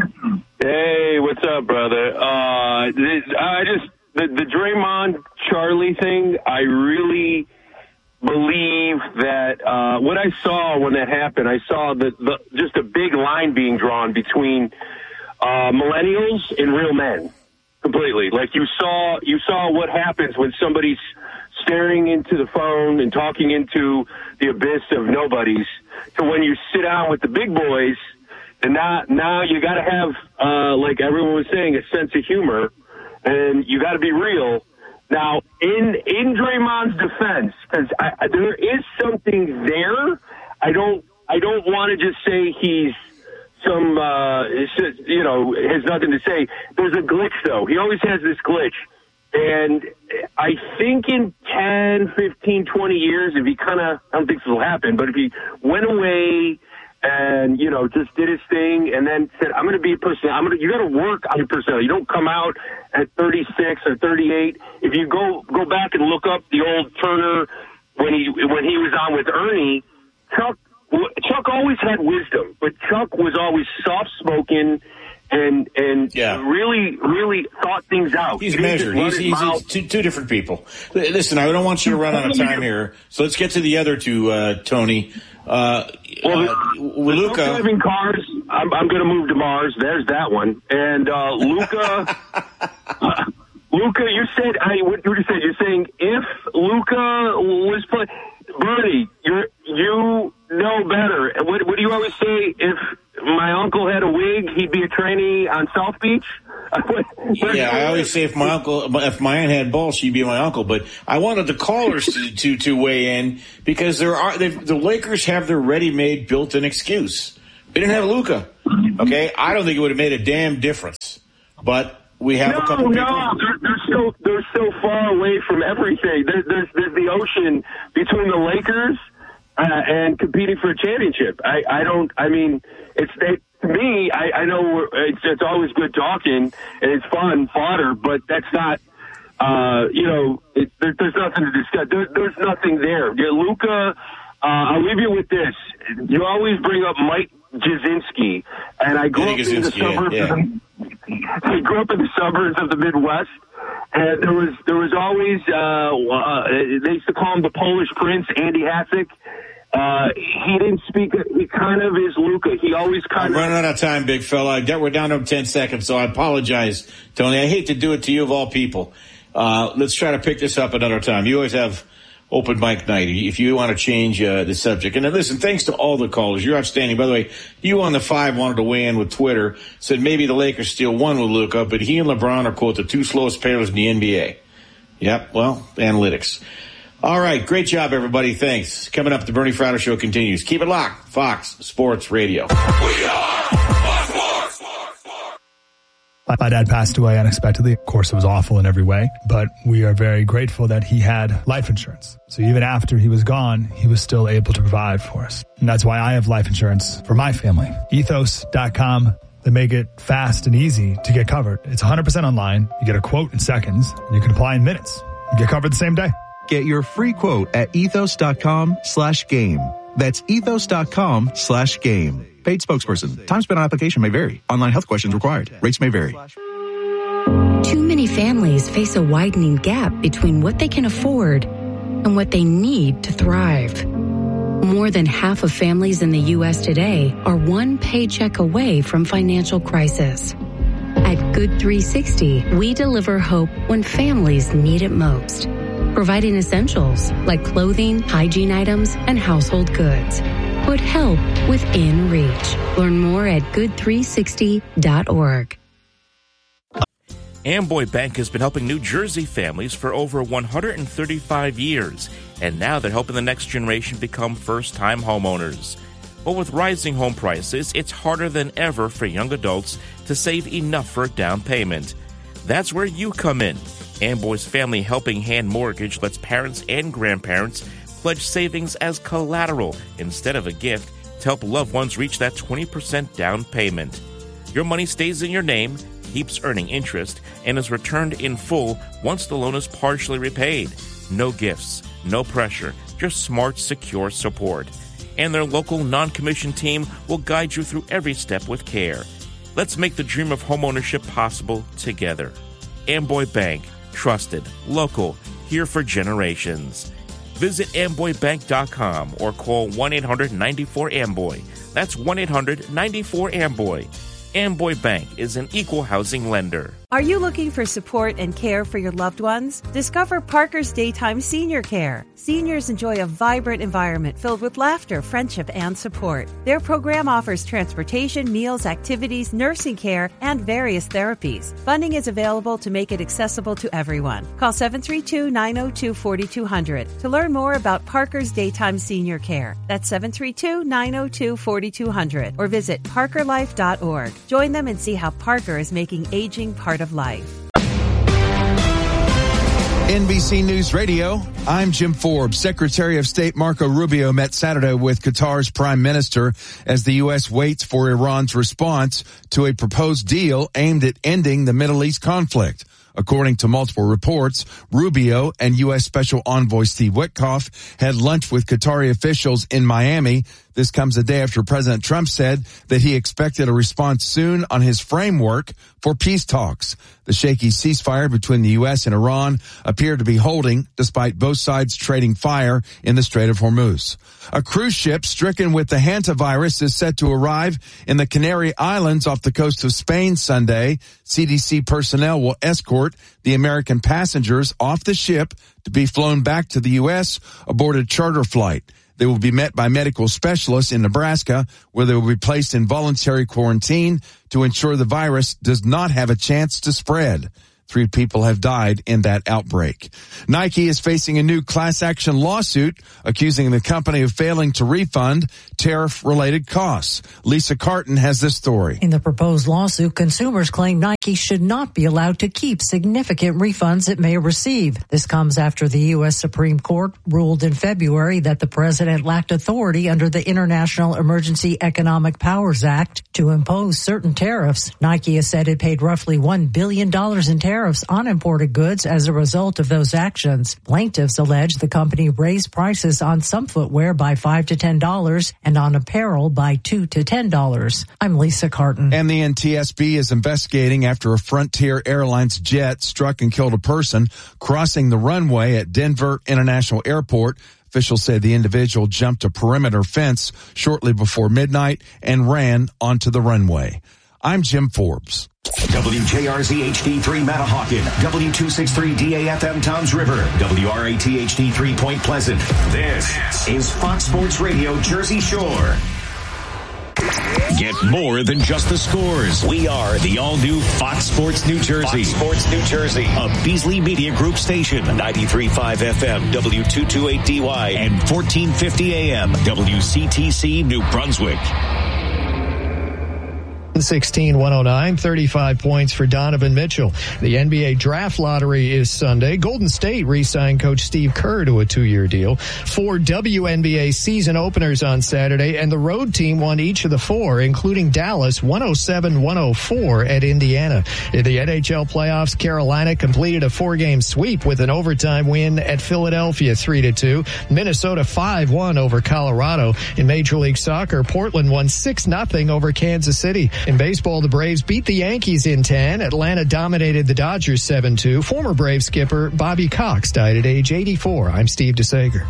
G: Hey, what's up, brother? Uh, this, I just the, the Draymond Charlie thing. I really believe that uh, what I saw when that happened, I saw the, the just a big line being drawn between uh, millennials and real men. Completely. Like you saw, you saw what happens when somebody's staring into the phone and talking into the abyss of nobodies to when you sit down with the big boys. And now, now you got to have, uh, like everyone was saying, a sense of humor, and you got to be real. Now, in in Draymond's defense, because there is something there, I don't I don't want to just say he's some, uh, it's just, you know, has nothing to say. There's a glitch, though. He always has this glitch. And I think in ten, fifteen, twenty years, if he kind of, I don't think this will happen, but if he went away and, you know, just did his thing and then said, I'm going to be a person. I'm going to, you got to work on your personality. You don't come out at thirty-six or thirty-eight. If you go, go back and look up the old Turner when he, when he was on with Ernie, Chuck, Chuck always had wisdom, but Chuck was always soft-spoken and and
R: yeah.
G: really, really thought things out.
R: He's measured. He's, he's, he's two, two different people. Listen, I don't want you to run out of time here, so let's get to the other two, uh, Tony. Uh,
G: well,
R: uh,
G: Luka driving cars. I'm, I'm going to move to Mars. There's that one. And uh, Luka, uh, Luka, you said I. What you said? You're saying if Luka was playing, Bernie, you you know better. What, what do you always say? If my uncle had a wig, he'd be a trainee on South Beach.
R: Yeah, I always say if my uncle, if my aunt had balls, she'd be my uncle. But I wanted the callers to to, to weigh in because there are the Lakers have their ready-made, built-in excuse. They didn't have Luka. Okay, I don't think it would have made a damn difference. But we have
G: no,
R: a couple.
G: No,
R: people.
G: no, they're, they're so they're so far away from everything. There, there's there's the ocean between the Lakers uh, and competing for a championship. I I don't. I mean, it's they. To me, I, I know we're, it's, it's always good talking and it's fun fodder, but that's not, uh, you know, it, there, there's nothing to discuss. There, there's nothing there. Yeah, Luka, uh, I'll leave you with this. You always bring up Mike Jasinski, and I grew up in the suburbs.
R: Yeah, yeah.
G: Of the, I grew up in the suburbs of the Midwest, and there was there was always uh, uh, they used to call him the Polish Prince, Andy Hasek. Uh, he didn't speak. He kind of is Luka. He always kind
R: I'm
G: of.
R: running out of time, big fella. We're down to ten seconds, so I apologize, Tony. I hate to do it to you of all people. Uh, let's try to pick this up another time. You always have open mic night if you want to change uh, the subject. And then listen, thanks to all the callers. You're outstanding. By the way, you on the five wanted to weigh in with Twitter. Said maybe the Lakers steal one with Luka, but he and LeBron are, quote, the two slowest players in the N B A. Yep, well, analytics. All right, great job, everybody. Thanks. Coming up, the Bernie Fratto Show continues. Keep it locked. Fox Sports Radio.
N: We are Fox Sports.
L: My dad passed away unexpectedly. Of course, it was awful in every way, but we are very grateful that he had life insurance. So even after he was gone, he was still able to provide for us. And that's why I have life insurance for my family. ethos dot com. They make it fast and easy to get covered. It's one hundred percent online. You get a quote in seconds, and you can apply in minutes. You get covered the same day.
M: Get your free quote at ethos.com slash game. That's ethos.com slash game. Paid spokesperson. Time spent on application may vary. Online health questions required. Rates may vary.
S: Too many families face a widening gap between what they can afford and what they need to thrive. More than half of families in the U S today are one paycheck away from financial crisis. At Good three sixty, we deliver hope when families need it most, providing essentials like clothing, hygiene items, and household goods. Put help within reach. Learn more at good three sixty dot org.
H: Amboy Bank has been helping New Jersey families for over one hundred thirty-five years, and now they're helping the next generation become first-time homeowners. But with rising home prices, it's harder than ever for young adults to save enough for a down payment. That's where you come in. Amboy's Family Helping Hand Mortgage lets parents and grandparents pledge savings as collateral instead of a gift to help loved ones reach that twenty percent down payment. Your money stays in your name, keeps earning interest, and is returned in full once the loan is partially repaid. No gifts, no pressure, just smart, secure support. And their local non-commissioned team will guide you through every step with care. Let's make the dream of homeownership possible together. Amboy Bank. Trusted, local, here for generations. Visit amboy bank dot com or call one eight hundred nine four amboy. That's one eight hundred nine four amboy. Amboy Bank is an equal housing lender.
J: Are you looking for support and care for your loved ones? Discover Parker's Daytime Senior Care. Seniors enjoy a vibrant environment filled with laughter, friendship, and support. Their program offers transportation, meals, activities, nursing care, and various therapies. Funding is available to make it accessible to everyone. Call seven three two, nine zero two, four two zero zero to learn more about Parker's Daytime Senior Care. That's seven three two, nine zero two, four two zero zero or visit parker life dot org. Join them and see how Parker is making aging part of life.
A: N B C News Radio, I'm Jim Forbes. Secretary of State Marco Rubio met Saturday with Qatar's prime minister as the U S waits for Iran's response to a proposed deal aimed at ending the Middle East conflict. According to multiple reports, Rubio and U S Special Envoy Steve Witkoff had lunch with Qatari officials in Miami. This comes a day after President Trump said that he expected a response soon on his framework for peace talks. The shaky ceasefire between the U S and Iran appeared to be holding despite both sides trading fire in the Strait of Hormuz. A cruise ship stricken with the hantavirus is set to arrive in the Canary Islands off the coast of Spain Sunday. C D C personnel will escort the American passengers off the ship to be flown back to the U S aboard a charter flight. They will be met by medical specialists in Nebraska, where they will be placed in voluntary quarantine to ensure the virus does not have a chance to spread. Three people have died in that outbreak. Nike is facing a new class action lawsuit accusing the company of failing to refund tariff-related costs. Lisa Carton has this story.
Q: In the proposed lawsuit, consumers claim Nike should not be allowed to keep significant refunds it may receive. This comes after the U S Supreme Court ruled in February that the president lacked authority under the International Emergency Economic Powers Act to impose certain tariffs. Nike has said it paid roughly one billion dollars in tariffs on imported goods as a result of those actions. Plaintiffs allege the company raised prices on some footwear by five to ten dollars and on apparel by two to ten dollars. I'm Lisa Carton.
A: And the N T S B is investigating after a Frontier Airlines jet struck and killed a person crossing the runway at Denver International Airport. Officials say the individual jumped a perimeter fence shortly before midnight and ran onto the runway. I'm Jim Forbes.
N: W J R Z H D three Matahawkin, W two sixty-three D A F M Toms River, W R A T H D three Point Pleasant. This is Fox Sports Radio Jersey Shore. Get more than just the scores. We are the all-new Fox Sports New Jersey. Fox Sports New Jersey, a Beasley Media Group station, ninety-three point five F M, W two twenty-eight D Y, and fourteen fifty A M, W C T C New Brunswick.
V: sixteen one oh nine, thirty-five points for Donovan Mitchell. The N B A draft lottery is Sunday. Golden State re-signed coach Steve Kerr to a two-year deal. Four W N B A season openers on Saturday, and the road team won each of the four, including Dallas, one oh seven one oh four at Indiana. In the N H L playoffs, Carolina completed a four-game sweep with an overtime win at Philadelphia, three to two. Minnesota five one over Colorado. In Major League Soccer, Portland won six nothing over Kansas City. In baseball, the Braves beat the Yankees in ten. Atlanta dominated the Dodgers seven two. Former Brave skipper Bobby Cox died at age eighty-four. I'm Steve DeSager.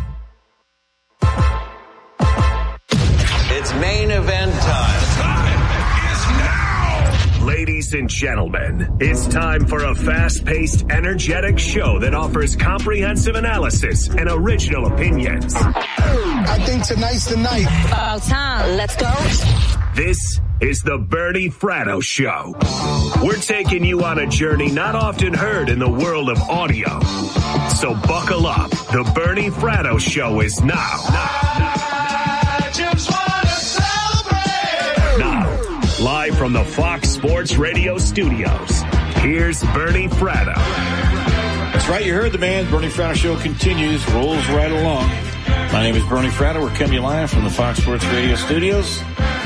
T: It's main event time.
N: Time is now. Ladies and gentlemen, it's time for a fast-paced, energetic show that offers comprehensive analysis and original opinions.
V: I think tonight's the night.
U: About time. Let's go.
N: This is the Bernie Fratto Show. We're taking you on a journey not often heard in the world of audio. So buckle up. The Bernie Fratto Show is now.
V: I just want to celebrate.
N: Now, live from the Fox Sports Radio studios, here's Bernie Fratto.
R: That's right, you heard the man. Bernie Fratto Show continues, rolls right along. My name is Bernie Fratto. We're coming live from the Fox Sports Radio studios.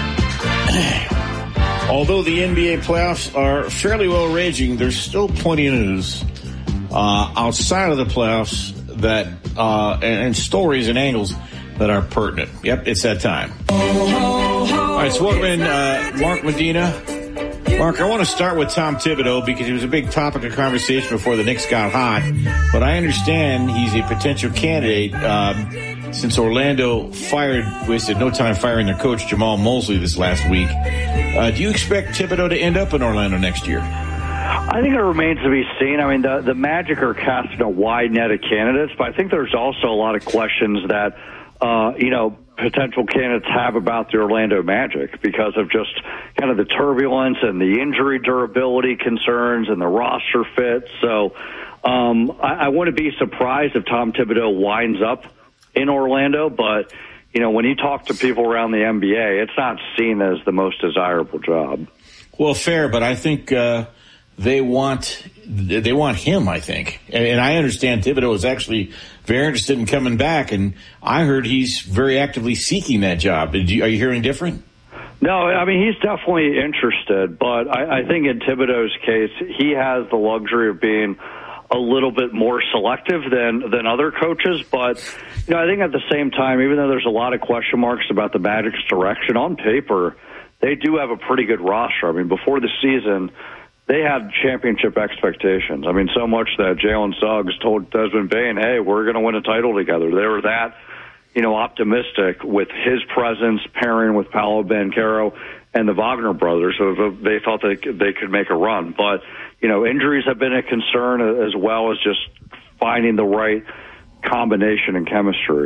R: Although the N B A playoffs are fairly well raging, there's still plenty of news uh, outside of the playoffs that uh, and, and stories and angles that are pertinent. Yep, it's that time. All right, so welcome in uh, Mark Medina. Mark, I want to start with Tom Thibodeau because he was a big topic of conversation before the Knicks got hot. But I understand he's a potential candidate um, since Orlando fired, wasted no time firing their coach, Jamal Mosley, this last week. Uh, do you expect Thibodeau to end up in Orlando next year?
D: I think it remains to be seen. I mean, the, the Magic are casting a wide net of candidates, but I think there's also a lot of questions that, uh, you know, potential candidates have about the Orlando Magic because of just kind of the turbulence and the injury durability concerns and the roster fit. So um, I, I wouldn't be surprised if Tom Thibodeau winds up in Orlando, but, you know, when you talk to people around the N B A, it's not seen as the most desirable job.
R: Well, fair, but I think uh, they want they want him, I think. And, and I understand Thibodeau is actually very interested in coming back, and I heard he's very actively seeking that job. Did you, are you hearing different?
D: No, I mean, he's definitely interested, but I, I think in Thibodeau's case, he has the luxury of being a little bit more selective than, than other coaches. But, you know, I think at the same time, even though there's a lot of question marks about the Magic's direction, on paper, they do have a pretty good roster. I mean, before the season, they had championship expectations. I mean, so much that Jalen Suggs told Desmond Bain, hey, we're going to win a title together. They were that, you know, optimistic with his presence pairing with Paolo Banchero and the Wagner brothers. So they thought they could, they could make a run. But, you know, injuries have been a concern as well as just finding the right combination and chemistry.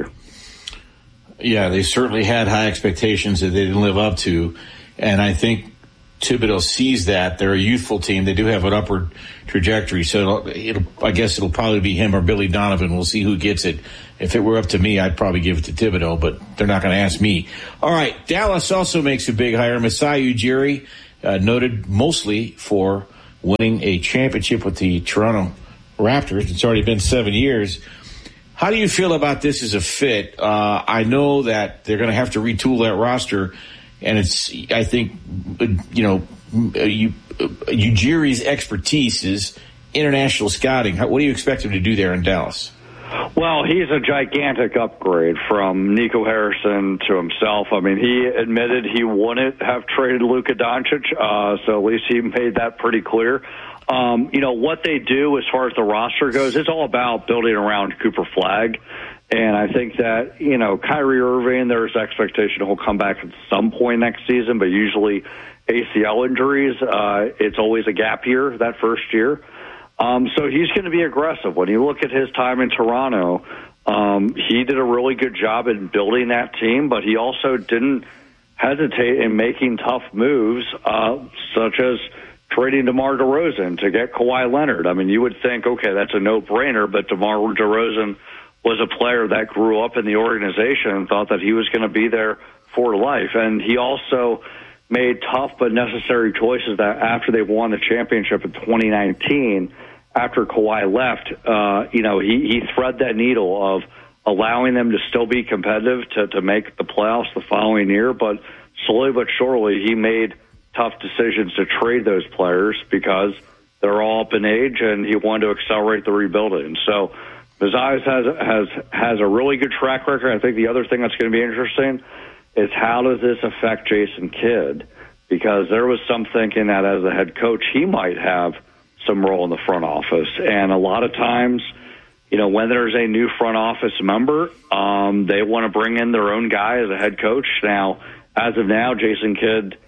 R: Yeah, they certainly had high expectations that they didn't live up to. And I think Thibodeau sees that. They're a youthful team. They do have an upward trajectory. So it'll, it'll, I guess it'll probably be him or Billy Donovan. We'll see who gets it. If it were up to me, I'd probably give it to Thibodeau, but they're not going to ask me. All right, Dallas also makes a big hire. Masai Ujiri, uh, noted mostly for winning a championship with the Toronto Raptors. It's already been seven years. How do you feel about this as a fit? Uh, I know that they're going to have to retool that roster, and it's, I think, you know, you, Ujiri's expertise is international scouting. How, what do you expect him to do there in Dallas?
D: Well, he's a gigantic upgrade from Nico Harrison to himself. I mean, he admitted he wouldn't have traded Luka Doncic, uh, so at least he made that pretty clear. Um, you know, what they do as far as the roster goes, it's all about building around Cooper Flagg. And I think that, you know, Kyrie Irving, there's expectation he'll come back at some point next season, but usually A C L injuries, uh, it's always a gap year that first year. Um, so he's going to be aggressive. When you look at his time in Toronto, um, he did a really good job in building that team, but he also didn't hesitate in making tough moves, uh, such as trading DeMar DeRozan to get Kawhi Leonard. I mean, you would think, okay, that's a no-brainer, but DeMar DeRozan was a player that grew up in the organization and thought that he was going to be there for life. And he also made tough but necessary choices that after they won the championship in twenty nineteen, after Kawhi left, uh, you know, he, he thread that needle of allowing them to still be competitive to, to make the playoffs the following year. But slowly but surely, he made tough decisions to trade those players because they're all up in age, and he wanted to accelerate the rebuilding. So Mazias has, has, has a really good track record. I think the other thing that's going to be interesting is how does this affect Jason Kidd? Because there was some thinking that as a head coach, he might have some role in the front office. And a lot of times, you know, when there's a new front office member, um, they want to bring in their own guy as a head coach. Now, as of now, Jason Kidd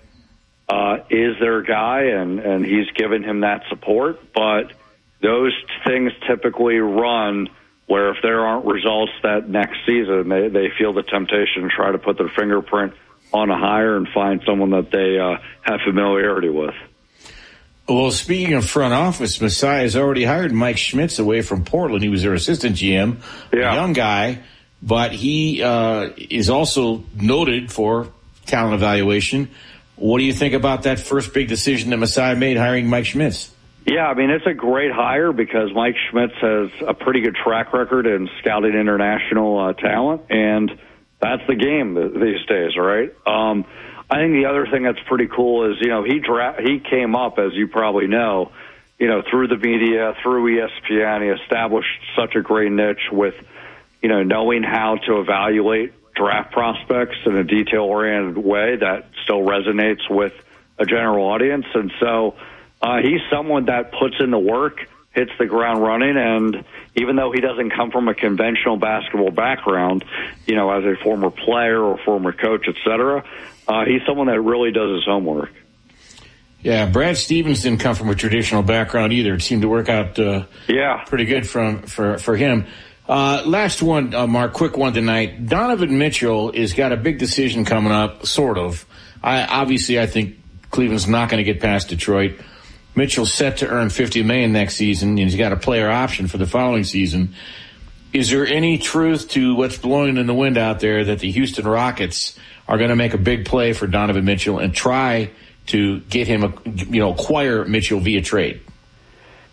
D: uh, is their guy, and, and he's given him that support. But those things typically run where if there aren't results that next season, they, they feel the temptation to try to put their fingerprint on a hire and find someone that they uh, have familiarity with.
R: Well, speaking of front office, Masai has already hired Mike Schmitz away from Portland. He was their assistant G M, yeah. a young guy, but he uh, is also noted for talent evaluation. What do you think about that first big decision that Masai made, hiring Mike Schmitz?
D: Yeah, I mean, it's a great hire because Mike Schmitz has a pretty good track record in scouting international uh, talent, and that's the game these days, right? Um, I think the other thing that's pretty cool is, you know, he dra- he came up, as you probably know, you know, through the media, through E S P N. He established such a great niche with, you know, knowing how to evaluate draft prospects in a detail-oriented way that still resonates with a general audience. And so uh, he's someone that puts in the work, hits the ground running, and even though he doesn't come from a conventional basketball background, you know, as a former player or former coach, et cetera, uh, he's someone that really does his homework.
R: Yeah, Brad Stevens didn't come from a traditional background either. It seemed to work out uh,
D: yeah.
R: pretty good from for, for him. Uh, last one, uh, Mark, quick one tonight. Donovan Mitchell has got a big decision coming up, sort of. I, obviously, I think Cleveland's not going to get past Detroit. Mitchell's set to earn fifty million dollars next season, and he's got a player option for the following season. Is there any truth to what's blowing in the wind out there that the Houston Rockets are going to make a big play for Donovan Mitchell and try to get him, a, you know, acquire Mitchell via trade?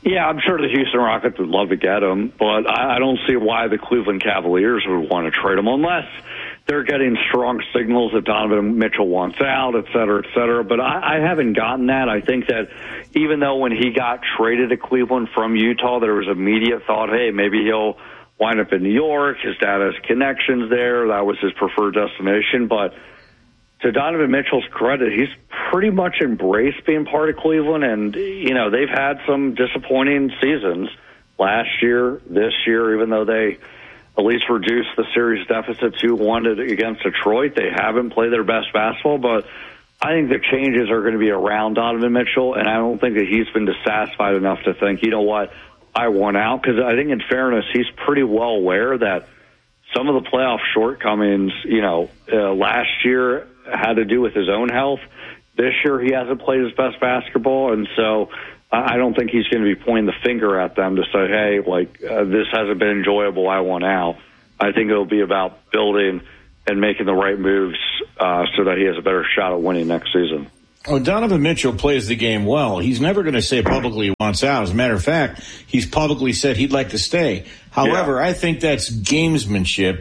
D: Yeah, I'm sure the Houston Rockets would love to get him, but I, I don't see why the Cleveland Cavaliers would want to trade him unless they're getting strong signals that Donovan Mitchell wants out, et cetera, et cetera. But I, I haven't gotten that. I think that even though when he got traded to Cleveland from Utah, there was immediate thought, hey, maybe he'll wind up in New York. His dad has connections there. That was his preferred destination. But to Donovan Mitchell's credit, he's pretty much embraced being part of Cleveland. And, you know, they've had some disappointing seasons last year, this year, even though they at least reduced the series deficit two one against Detroit. They haven't played their best basketball, but I think the changes are going to be around Donovan Mitchell, and I don't think that he's been dissatisfied enough to think, you know what, I won out. Because I think in fairness, he's pretty well aware that some of the playoff shortcomings, you know, uh, last year had to do with his own health. This year he hasn't played his best basketball, and so I don't think he's going to be pointing the finger at them to say, hey, like, uh, this hasn't been enjoyable, I want out. I think it'll be about building and making the right moves uh, so that he has a better shot at winning next season.
R: Oh, Donovan Mitchell plays the game well. He's never going to say publicly he wants out. As a matter of fact, he's publicly said he'd like to stay. However, yeah. I think that's gamesmanship.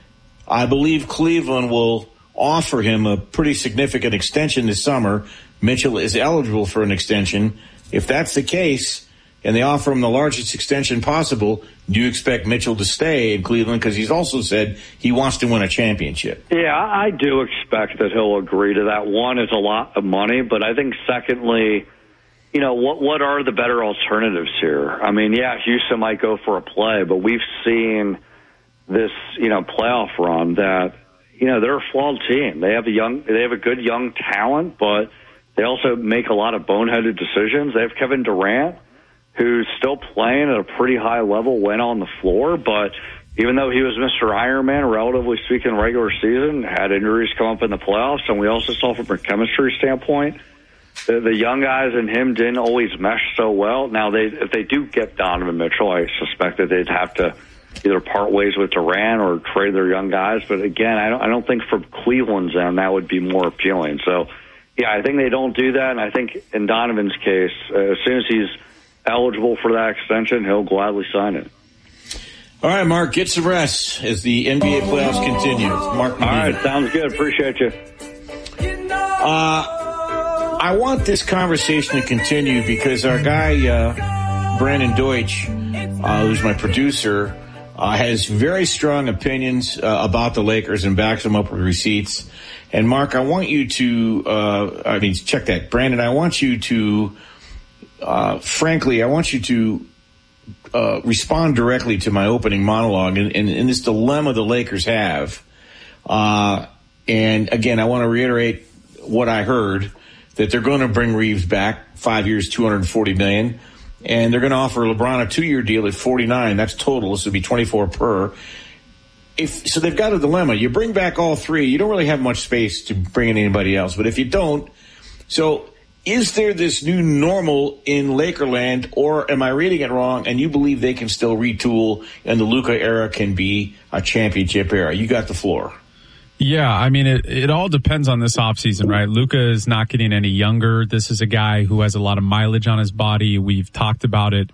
R: I believe Cleveland will offer him a pretty significant extension this summer. Mitchell is eligible for an extension. If that's the case, and they offer him the largest extension possible, do you expect Mitchell to stay in Cleveland? Because he's also said he wants to win a championship.
D: Yeah, I do expect that he'll agree to that. One is a lot of money, but I think secondly, you know, what what are the better alternatives here? I mean, yeah, Houston might go for a play, but we've seen this, you know, playoff run that, you know, they're a flawed team. They have a young, they have a good young talent, but they also make a lot of boneheaded decisions. They have Kevin Durant, who's still playing at a pretty high level when on the floor, but even though he was Mister Ironman, relatively speaking, regular season, had injuries come up in the playoffs, and we also saw from a chemistry standpoint, the, the young guys and him didn't always mesh so well. Now, they if they do get Donovan Mitchell, I suspect that they'd have to either part ways with Durant or trade their young guys. But again, I don't, I don't think from Cleveland's end that would be more appealing. So, yeah, I think they don't do that, and I think in Donovan's case, uh, as soon as he's eligible for that extension, he'll gladly sign it.
R: All right, Mark, get some rest as the N B A playoffs continue. Mark,
D: all right, sounds good. Appreciate you.
R: Uh, I want this conversation to continue because our guy, uh, Brandon Deutsch, uh, who's my producer, uh, has very strong opinions uh, about the Lakers and backs them up with receipts. And Mark, I want you to, uh, I mean, check that. Brandon, I want you to, uh, frankly, I want you to uh, respond directly to my opening monologue and, and, and this dilemma the Lakers have. Uh, and again, I want to reiterate what I heard, that they're going to bring Reeves back, five years, two hundred forty million dollars, and they're going to offer LeBron a two-year deal at forty-nine. That's total. This would be twenty-four per. If, so they've got a dilemma. You bring back all three. You don't really have much space to bring in anybody else. But if you don't, so is there this new normal in Lakerland, or am I reading it wrong and you believe they can still retool and the Luka era can be a championship era? You got the floor.
B: Yeah, I mean, it, it all depends on this offseason, right? Luka is not getting any younger. This is a guy who has a lot of mileage on his body. We've talked about it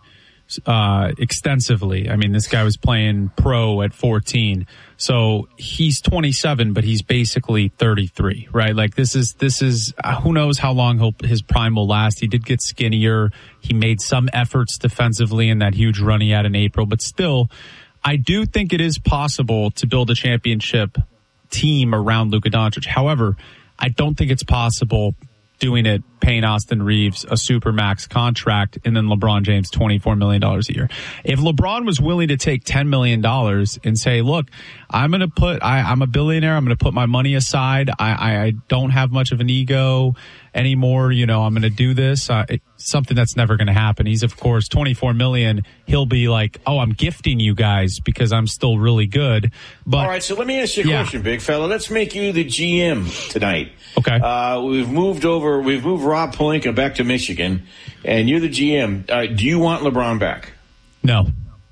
B: uh extensively. I mean, this guy was playing pro at fourteen. So he's twenty-seven, but he's basically thirty-three, right? Like this is, this is, uh, who knows how long he'll, his prime will last. He did get skinnier. He made some efforts defensively in that huge run he had in April, but still, I do think it is possible to build a championship team around Luka Doncic. However, I don't think it's possible doing it, paying Austin Reeves a supermax contract and then LeBron James twenty-four million dollars a year. If LeBron was willing to take ten million dollars and say, look, I'm going to put, I, I'm a billionaire, I'm going to put my money aside, I, I, I don't have much of an ego anymore, you know, I'm going to do this, uh, it, something that's never going to happen. He's, of course, twenty-four million dollars. He'll be like, oh, I'm gifting you guys because I'm still really good. But
R: all right, so let me ask you a
B: yeah.
R: question, big fella. Let's make you the G M tonight.
B: Okay.
R: Uh, we've moved over, we've moved Rob Pelinka back to Michigan, and you're the G M. Uh, do you want LeBron back?
B: No.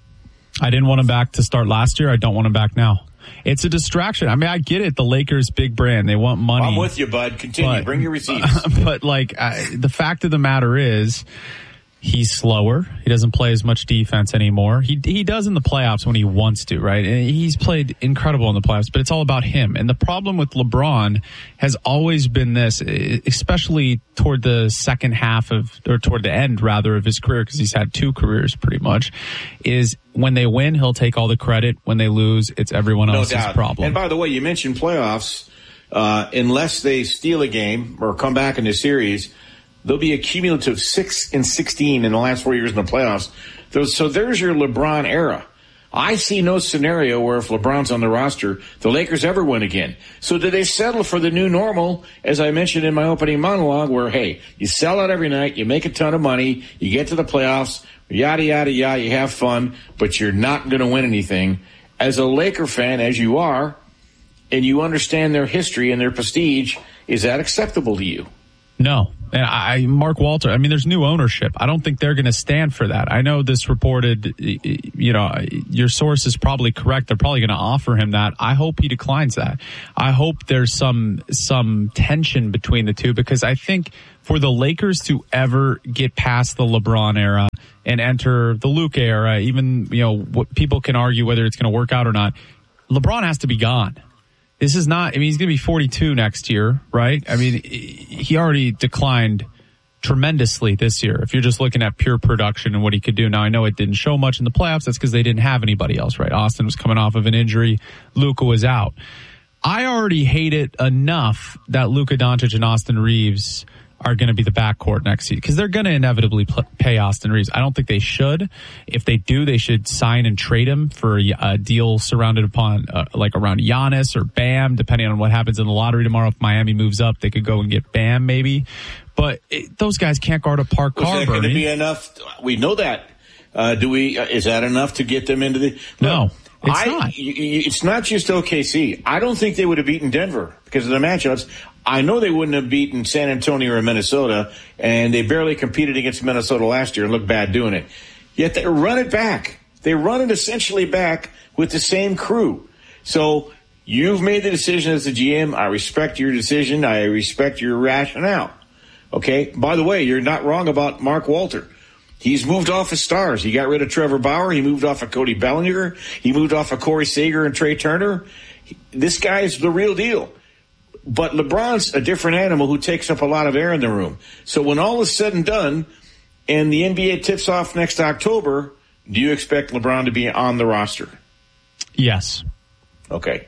B: I didn't want him back to start last year. I don't want him back now. It's a distraction. I mean, I get it. The Lakers, big brand. They want money.
R: I'm with you, bud. Continue.
B: But,
R: Bring your receipts.
B: But, like, I, the fact of the matter is, He's slower. He doesn't play as much defense anymore. He he does in the playoffs when he wants to, right? And he's played incredible in the playoffs, but it's all about him. And the problem with LeBron has always been this, especially toward the second half of, or toward the end rather of his career, because he's had two careers pretty much, is when they win, he'll take all the credit. When they lose, it's everyone else's
R: no doubt.
B: problem.
R: And by the way, you mentioned playoffs. Uh, unless they steal a game or come back in the series, there'll be a cumulative six and sixteen in the last four years in the playoffs. So there's your LeBron era. I see no scenario where if LeBron's on the roster, the Lakers ever win again. So do they settle for the new normal, as I mentioned in my opening monologue, where, hey, you sell out every night, you make a ton of money, you get to the playoffs, yada, yada, yada, you have fun, but you're not going to win anything. As a Laker fan, as you are, and you understand their history and their prestige, is that acceptable to you?
B: No. And I, Mark Walter, I mean, there's new ownership. I don't think they're going to stand for that. I know this reported, you know, your source is probably correct. They're probably going to offer him that. I hope he declines that. I hope there's some, some tension between the two, because I think for the Lakers to ever get past the LeBron era and enter the Luka era, even, you know, what people can argue whether it's going to work out or not, LeBron has to be gone. This is not, I mean, he's going to be forty-two next year, right? I mean, he already declined tremendously this year. If you're just looking at pure production and what he could do. Now, I know it didn't show much in the playoffs. That's because they didn't have anybody else, right? Austin was coming off of an injury. Luka was out. I already hate it enough that Luka Doncic and Austin Reeves are going to be the backcourt next season, because they're going to inevitably pl- pay Austin Reeves. I don't think they should. If they do, they should sign and trade him for a, a deal surrounded upon, uh, like around Giannis or Bam, depending on what happens in the lottery tomorrow. If Miami moves up, they could go and get Bam maybe. But it, those guys can't guard a park car.
R: Is that going to be enough? We know that. Uh, do we? Uh, is that enough to get them into the?
B: No.
R: Look,
B: It's
R: I,
B: not.
R: It's not just O K C. I don't think they would have beaten Denver because of the matchups. I know they wouldn't have beaten San Antonio or Minnesota, and they barely competed against Minnesota last year and looked bad doing it. Yet they run it back. They run it essentially back with the same crew. So you've made the decision as the G M. I respect your decision. I respect your rationale. Okay? By the way, you're not wrong about Mark Walter. He's moved off his stars. He got rid of Trevor Bauer. He moved off of Cody Bellinger. He moved off of Corey Seager and Trey Turner. This guy is the real deal. But LeBron's a different animal who takes up a lot of air in the room. So when all is said and done and the N B A tips off next October, do you expect LeBron to be on the roster?
B: Yes.
R: Okay.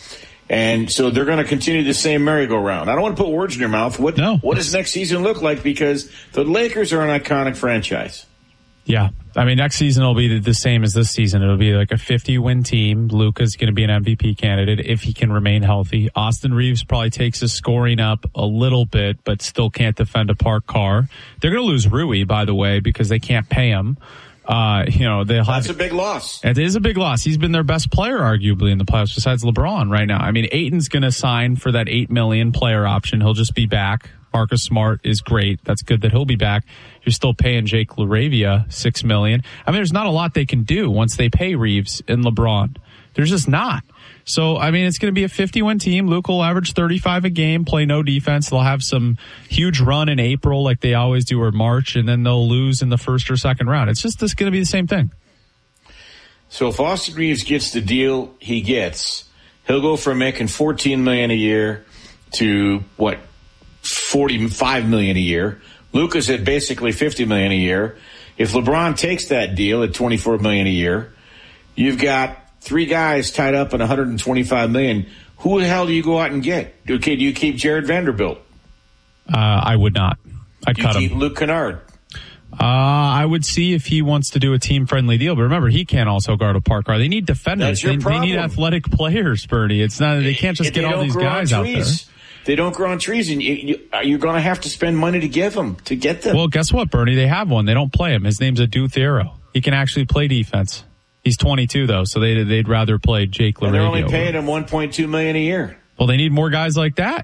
R: And so they're going to continue the same merry-go-round. I don't want to put words in your mouth. What, no. What does next season look like? Because the Lakers are an iconic franchise.
B: Yeah. I mean, next season will be the same as this season. It'll be like a fifty-win team. Luka's going to be an M V P candidate if he can remain healthy. Austin Reeves probably takes his scoring up a little bit, but still can't defend a parked car. They're going to lose Rui, by the way, because they can't pay him. Uh, you know, they'll have,
R: that's a big loss.
B: It is a big loss. He's been their best player, arguably, in the playoffs, besides LeBron right now. I mean, Ayton's going to sign for that eight million player option. He'll just be back. Marcus Smart is great. That's good that he'll be back. You're still paying Jake LaRavia six million. I mean, there's not a lot they can do once they pay Reeves and LeBron. There's just not. So, I mean, it's going to be a fifty-win team. Luke will average thirty-five a game, play no defense. They'll have some huge run in April like they always do, or March, and then they'll lose in the first or second round. It's just this going to be the same thing.
R: So if Austin Reeves gets the deal he gets, he'll go from making fourteen million dollars a year to, what, forty-five million dollars a year. Luka's at basically fifty million dollars a year. If LeBron takes that deal at twenty-four million dollars a year, you've got three guys tied up in one hundred twenty-five million dollars. Who the hell do you go out and get? Okay, do you keep Jared Vanderbilt?
B: Uh, I would not. I'd
R: do
B: cut
R: you
B: him.
R: keep Luke Kennard?
B: Uh, I would see if he wants to do a team-friendly deal. But remember, he can't also guard a park car. They need defenders.
R: That's your
B: they,
R: problem.
B: they need athletic players, Bernie. It's not. They can't just
R: They
B: get all
R: don't
B: these
R: grow on
B: guys out there.
R: trees. They don't grow on trees, and you, you, you're going to have to spend money to give them, to get them.
B: Well, guess what, Bernie? They have one. They don't play him. His name's Adu Thiero. He can actually play defense. He's twenty-two, though, so they, they'd rather play Jake LaRavia.
R: And they're only paying him one point two million dollars a year.
B: Well, they need more guys like that.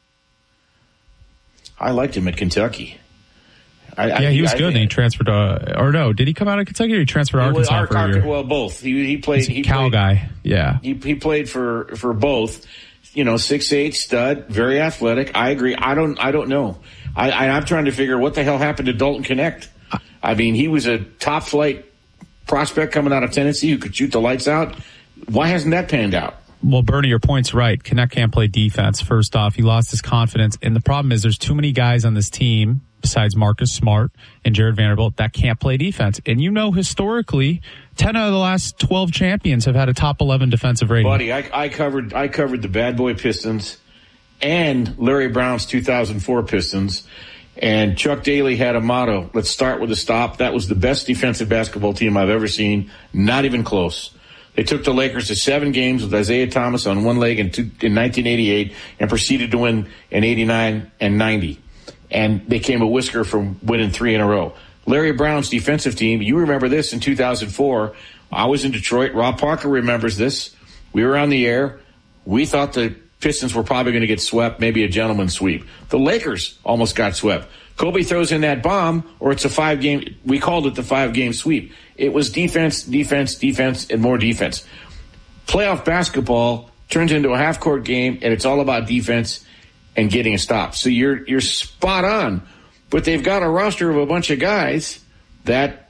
R: I liked him at Kentucky. I,
B: yeah,
R: I,
B: he was
R: I,
B: good.
R: I,
B: and he transferred to, or no, did he come out of Kentucky or he transferred to Arkansas
R: well,
B: for a year?
R: Well, both. He, he played.
B: He's a
R: he
B: Cal
R: played,
B: guy. Yeah.
R: He, he played for, for both. You know, six eight stud, very athletic. I agree. I don't, I don't know. I, I, I'm trying to figure what the hell happened to Dalton Connect. I mean, he was a top flight prospect coming out of Tennessee who could shoot the lights out. Why hasn't that panned out?
B: Well, Bernie, your point's right. Knecht can't play defense. First off, he lost his confidence. And the problem is there's too many guys on this team, besides Marcus Smart and Jared Vanderbilt, that can't play defense. And you know, historically, ten out of the last twelve champions have had a top eleven defensive rating.
R: Buddy, I, I covered I covered the Bad Boy Pistons and Larry Brown's two thousand four Pistons. And Chuck Daly had a motto, let's start with a stop. That was the best defensive basketball team I've ever seen. Not even close. They took the Lakers to seven games with Isaiah Thomas on one leg in, two, in nineteen eighty-eight and proceeded to win in eighty-nine and ninety. And they came a whisker from winning three in a row. Larry Brown's defensive team, you remember this in two thousand four. I was in Detroit. Rob Parker remembers this. We were on the air. We thought the Pistons were probably going to get swept, maybe a gentleman's sweep. The Lakers almost got swept. Kobe throws in that bomb, or it's a five-game, we called it the five-game sweep. It was defense, defense, defense, and more defense. Playoff basketball turns into a half-court game, and it's all about defense and getting a stop. So you're you're spot on. But they've got a roster of a bunch of guys that